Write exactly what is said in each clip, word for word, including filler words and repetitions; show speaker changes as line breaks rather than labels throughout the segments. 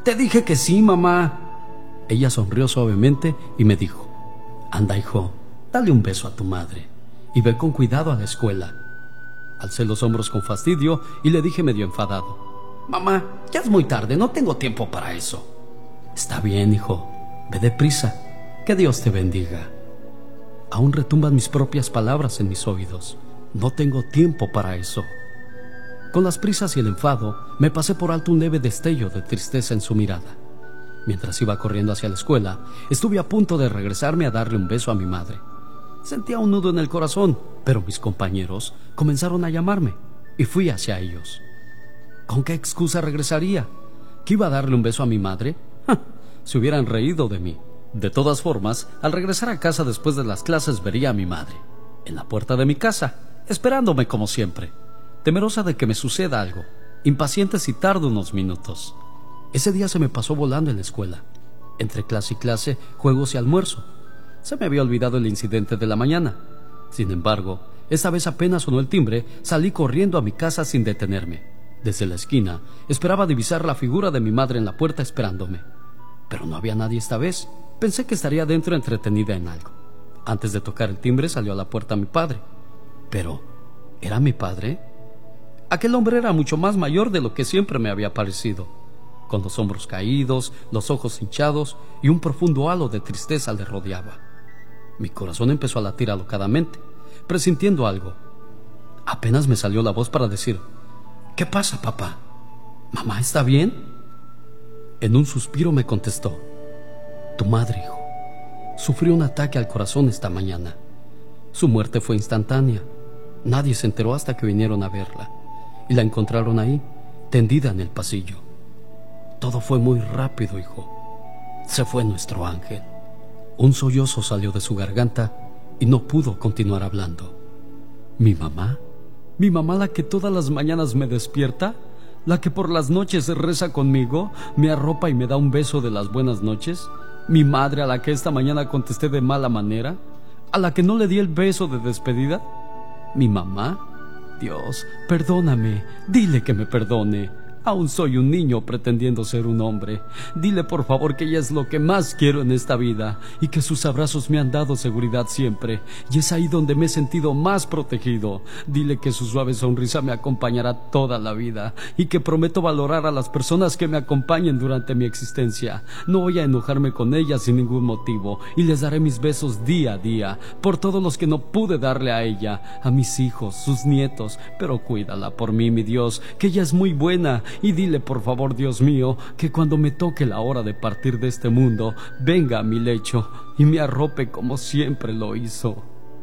Te dije que sí, mamá. Ella sonrió suavemente y me dijo: anda, hijo, dale un beso a tu madre y ve con cuidado a la escuela. Alcé los hombros con fastidio y le dije medio enfadado: mamá, ya es muy tarde, no tengo tiempo para eso. Está bien, hijo, ve deprisa, que Dios te bendiga. Aún retumban mis propias palabras en mis oídos. No tengo tiempo para eso. Con las prisas y el enfado, me pasé por alto un leve destello de tristeza en su mirada. Mientras iba corriendo hacia la escuela, estuve a punto de regresarme a darle un beso a mi madre. Sentía un nudo en el corazón, pero mis compañeros comenzaron a llamarme y fui hacia ellos. ¿Con qué excusa regresaría? ¿Que iba a darle un beso a mi madre? ¡Ja! Se hubieran reído de mí. De todas formas, al regresar a casa después de las clases vería a mi madre en la puerta de mi casa, esperándome como siempre, temerosa de que me suceda algo, impaciente si tardo unos minutos. Ese día se me pasó volando en la escuela, entre clase y clase, juegos y almuerzo. Se me había olvidado el incidente de la mañana. Sin embargo, esta vez apenas sonó el timbre, salí corriendo a mi casa sin detenerme. Desde la esquina, esperaba divisar la figura de mi madre en la puerta esperándome. Pero no había nadie esta vez. Pensé que estaría dentro entretenida en algo. Antes de tocar el timbre salió a la puerta mi padre. Pero, ¿era mi padre? Aquel hombre era mucho más mayor de lo que siempre me había parecido, con los hombros caídos, los ojos hinchados y un profundo halo de tristeza le rodeaba. Mi corazón empezó a latir alocadamente, presintiendo algo. Apenas me salió la voz para decir: ¿qué pasa, papá? ¿Mamá está bien? En un suspiro me contestó: tu madre, hijo, sufrió un ataque al corazón esta mañana. Su muerte fue instantánea. Nadie se enteró hasta que vinieron a verla y la encontraron ahí, tendida en el pasillo. Todo fue muy rápido, hijo. Se fue nuestro ángel. Un sollozo salió de su garganta y no pudo continuar hablando. ¿Mi mamá? ¿Mi mamá, la que todas las mañanas me despierta? ¿La que por las noches reza conmigo, me arropa y me da un beso de las buenas noches? ¿Mi madre, a la que esta mañana contesté de mala manera? ¿A la que no le di el beso de despedida? ¿Mi mamá? Dios, perdóname, dile que me perdone. Aún soy un niño pretendiendo ser un hombre. Dile por favor que ella es lo que más quiero en esta vida y que sus abrazos me han dado seguridad siempre, y es ahí donde me he sentido más protegido. Dile que su suave sonrisa me acompañará toda la vida y que prometo valorar a las personas que me acompañen durante mi existencia. No voy a enojarme con ellas sin ningún motivo y les daré mis besos día a día por todos los que no pude darle a ella, a mis hijos, sus nietos. Pero cuídala por mí, mi Dios, que ella es muy buena. Y dile por favor, Dios mío, que cuando me toque la hora de partir de este mundo, venga a mi lecho y me arrope como siempre lo hizo.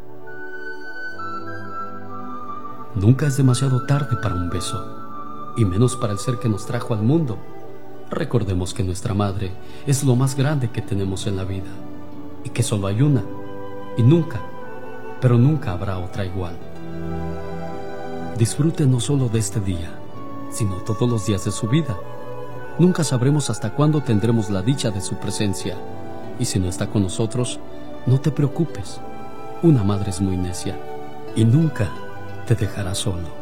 Nunca es demasiado tarde para un beso, y menos para el ser que nos trajo al mundo. Recordemos que nuestra madre es lo más grande que tenemos en la vida, y que solo hay una, y nunca, pero nunca habrá otra igual. Disfrute no solo de este día, sino todos los días de su vida. Nunca sabremos hasta cuándo tendremos la dicha de su presencia, y si no está con nosotros, no te preocupes. Una madre es muy necia y nunca te dejará solo.